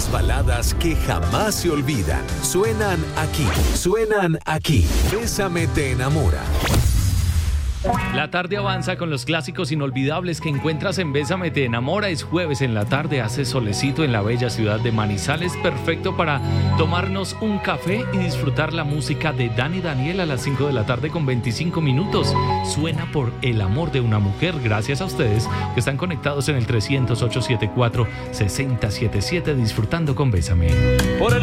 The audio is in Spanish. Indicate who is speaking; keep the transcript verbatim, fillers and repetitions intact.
Speaker 1: Las baladas que jamás se olvidan suenan aquí, suenan aquí. Bésame te enamora.
Speaker 2: La tarde avanza con los clásicos inolvidables que encuentras en Bésame te enamora. Es jueves en la tarde, hace solecito en la bella ciudad de Manizales, perfecto para tomarnos un café y disfrutar la música de Dani Daniel a las cinco de la tarde con veinticinco minutos. Suena por el amor de una mujer, gracias a ustedes que están conectados en el trescientos, ochocientos setenta y cuatro, sesenta setenta y siete disfrutando con Bésame. Por el